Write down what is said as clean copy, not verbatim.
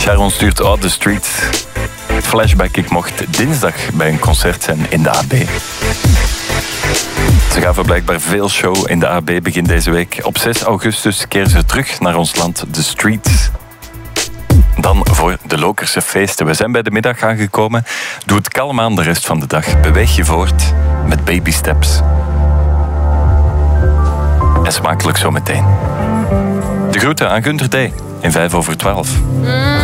Sharon stuurt out the streets. Flashback, ik mocht dinsdag bij een concert zijn in de AB. Ze gaven blijkbaar veel show in de AB begin deze week. Op 6 augustus keren ze terug naar ons land, de streets. Dan voor de Lokerse feesten. We zijn bij de middag aangekomen. Doe het kalm aan de rest van de dag. Beweeg je voort met baby steps. En smakelijk zometeen. De groeten aan Gunther D. in 5:12.